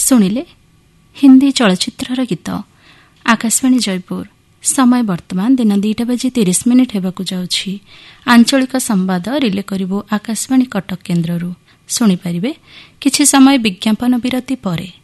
ଶୁଣିଲେ ହିନ୍ଦୀ ଚଳଚ୍ଚିତ୍ରର ଗୀତ। ଆକାଶବାଣୀ ଜୟପୁର। ସମୟ ବର୍ତ୍ତମାନ ଦିନ 2:30 ହେବାକୁ ଯାଉଛି। ଆଞ୍ଚଳିକ ସମ୍ବାଦ ରିଲେ କରିବୁ ଆକାଶବାଣୀ କଟକ କେନ୍ଦ୍ରରୁ। ଶୁଣିପାରିବେ କିଛି ସମୟ ବିଜ୍ଞାପନ ବିରତି ପରେ।